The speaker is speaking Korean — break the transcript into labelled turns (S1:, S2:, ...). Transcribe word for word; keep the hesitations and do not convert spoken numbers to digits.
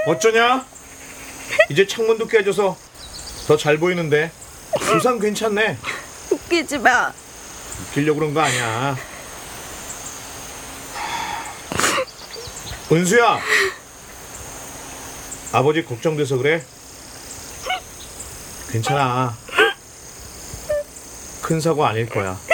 S1: 어쩌냐? 이제 창문도 깨져서 더 잘 보이는데 부상 괜찮네.
S2: 웃기지 마.
S1: 웃기려고 그런 거 아니야. 은수야, 아버지 걱정돼서 그래? 괜찮아. 큰 사고 아닐 거야.